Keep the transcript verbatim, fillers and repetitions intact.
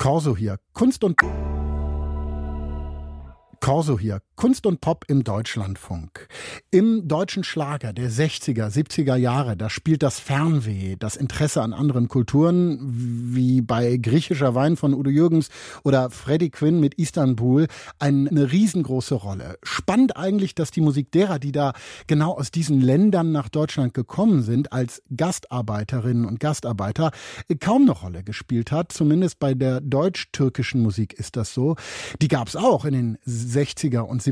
Corso hier. Kunst und Corso hier. Kunst und Pop im Deutschlandfunk. Im deutschen Schlager der sechziger, siebziger Jahre, da spielt das Fernweh, das Interesse an anderen Kulturen, wie bei Griechischer Wein von Udo Jürgens oder Freddie Quinn mit Istanbul, eine riesengroße Rolle. Spannend eigentlich, dass die Musik derer, die da genau aus diesen Ländern nach Deutschland gekommen sind, als Gastarbeiterinnen und Gastarbeiter kaum eine Rolle gespielt hat. Zumindest bei der deutsch-türkischen Musik ist das so. Die gab es auch in den sechziger und